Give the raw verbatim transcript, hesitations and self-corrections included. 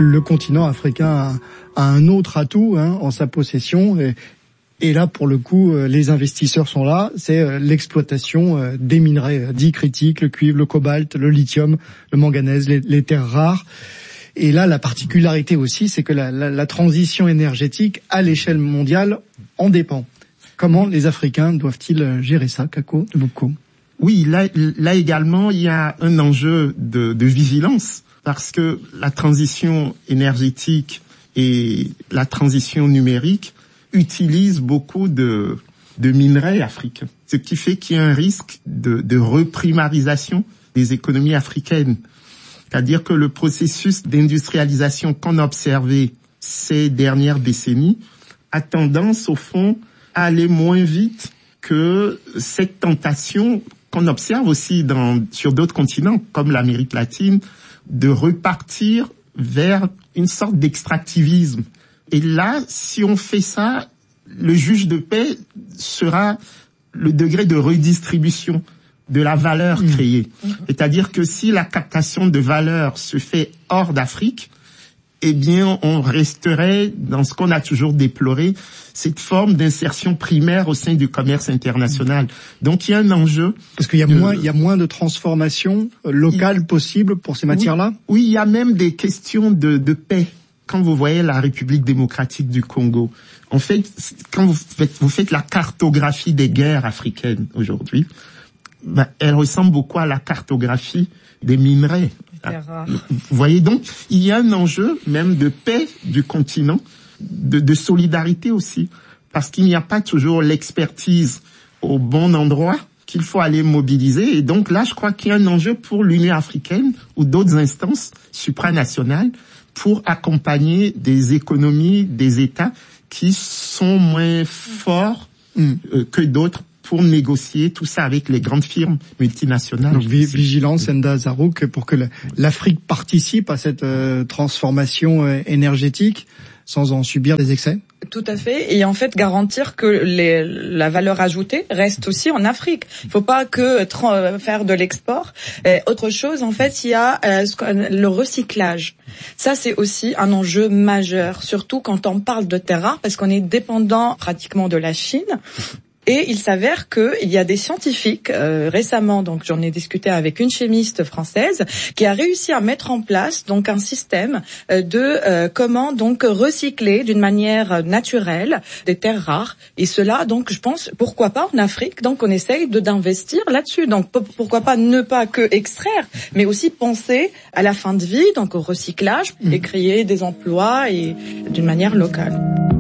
Le continent africain a, a un autre atout hein, en sa possession. Et, et là, pour le coup, les investisseurs sont là. C'est l'exploitation des minerais dits critiques, le cuivre, le cobalt, le lithium, le manganèse, les, les terres rares. Et là, la particularité aussi, c'est que la, la, la transition énergétique à l'échelle mondiale en dépend. Comment les Africains doivent-ils gérer ça, Kako Teboko? Oui, là, là également, il y a un enjeu de, de vigilance parce que la transition énergétique et la transition numérique utilisent beaucoup de, de minerais africains, ce qui fait qu'il y a un risque de, de reprimarisation des économies africaines. C'est-à-dire que le processus d'industrialisation qu'on a observé ces dernières décennies a tendance, au fond, à aller moins vite que cette tentation qu'on observe aussi dans, sur d'autres continents, comme l'Amérique latine, de repartir vers une sorte d'extractivisme. Et là, si on fait ça, le juge de paix sera le degré de redistribution de la valeur créée. Mmh. C'est-à-dire que si la captation de valeur se fait hors d'Afrique, eh bien, on resterait dans ce qu'on a toujours déploré, cette forme d'insertion primaire au sein du commerce international. Donc, il y a un enjeu. Parce qu'il y a de... moins, il y a moins de transformation locale il... possible pour ces matières-là? Oui, oui, il y a même des questions de, de paix. Quand vous voyez la République démocratique du Congo, en fait, quand vous faites, vous faites la cartographie des guerres africaines aujourd'hui, ben, elle ressemble beaucoup à la cartographie des minerais. Vous voyez donc, il y a un enjeu même de paix du continent, de, de solidarité aussi, parce qu'il n'y a pas toujours l'expertise au bon endroit qu'il faut aller mobiliser. Et donc là, je crois qu'il y a un enjeu pour l'Union africaine ou d'autres instances supranationales pour accompagner des économies, des États qui sont moins forts mm. euh, que d'autres pour négocier tout ça avec les grandes firmes multinationales. Donc, vigilance, Enda Zarouk, pour que l'Afrique participe à cette euh, transformation euh, énergétique sans en subir des excès? Tout à fait. Et en fait, garantir que les, la valeur ajoutée reste aussi en Afrique. Il ne faut pas que tra- faire de l'export. Et autre chose, en fait, il y a euh, le recyclage. Ça, c'est aussi un enjeu majeur, surtout quand on parle de terres rares, parce qu'on est dépendant pratiquement de la Chine. Et il s'avère qu'il y a des scientifiques, euh, récemment, donc j'en ai discuté avec une chimiste française, qui a réussi à mettre en place donc un système euh, de euh, comment donc recycler d'une manière naturelle des terres rares. Et cela, donc je pense, pourquoi pas en Afrique, donc on essaye de d'investir là-dessus. Donc p- pourquoi pas ne pas que extraire, mais aussi penser à la fin de vie, donc au recyclage, et créer des emplois et d'une manière locale.